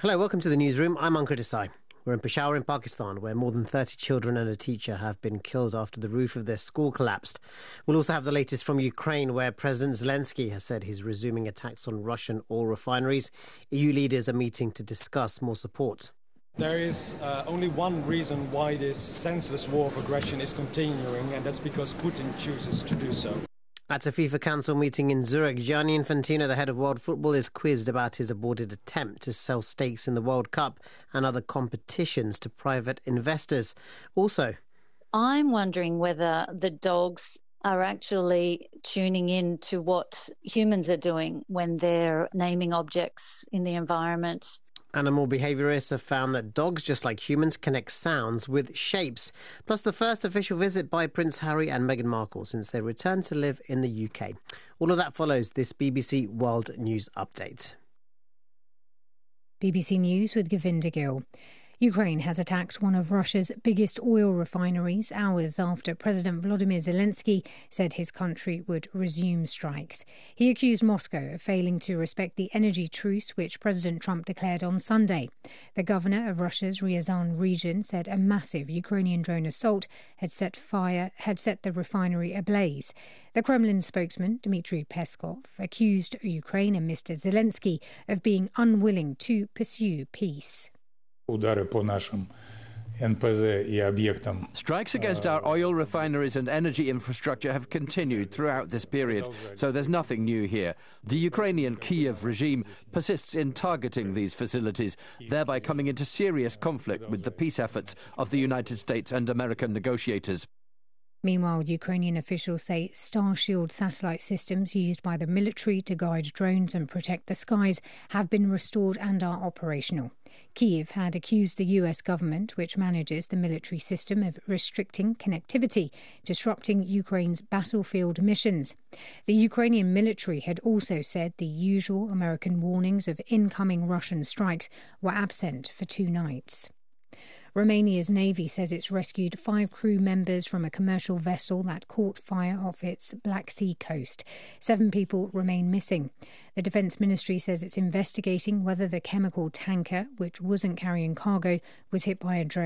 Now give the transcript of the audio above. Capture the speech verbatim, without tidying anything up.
Hello, welcome to the newsroom. I'm Ankur Desai. We're in Peshawar in Pakistan, where more than thirty children and a teacher have been killed after the roof of their school collapsed. We'll also have the latest from Ukraine, where President Zelensky has said he's resuming attacks on Russian oil refineries. E U leaders are meeting to discuss more support. There is uh, only one reason why this senseless war of aggression is continuing, and that's because Putin chooses to do so. At a FIFA Council meeting in Zurich, Gianni Infantino, the head of world football, is quizzed about his aborted attempt to sell stakes in the World Cup and other competitions to private investors. Also, I'm wondering whether the dogs are actually tuning in to what humans are doing when they're naming objects in the environment. Animal behaviourists have found that dogs, just like humans, connect sounds with shapes. Plus the first official visit by Prince Harry and Meghan Markle since they returned to live in the U K. All of that follows this B B C World News Update. B B C News with Govinda Gill. Ukraine has attacked one of Russia's biggest oil refineries hours after President Volodymyr Zelensky said his country would resume strikes. He accused Moscow of failing to respect the energy truce which President Trump declared on Sunday. The governor of Russia's Ryazan region said a massive Ukrainian drone assault had set fire had set the refinery ablaze. The Kremlin spokesman, Dmitry Peskov, accused Ukraine and Mister Zelensky of being unwilling to pursue peace. Strikes against our oil refineries and energy infrastructure have continued throughout this period, so there's nothing new here. The Ukrainian Kyiv regime persists in targeting these facilities, thereby coming into serious conflict with the peace efforts of the United States and American negotiators. Meanwhile, Ukrainian officials say Starshield satellite systems used by the military to guide drones and protect the skies have been restored and are operational. Kyiv had accused the U S government, which manages the military system, of restricting connectivity, disrupting Ukraine's battlefield missions. The Ukrainian military had also said the usual American warnings of incoming Russian strikes were absent for two nights. Romania's Navy says it's rescued five crew members from a commercial vessel that caught fire off its Black Sea coast. Seven people remain missing. The Defence Ministry says it's investigating whether the chemical tanker, which wasn't carrying cargo, was hit by a drone.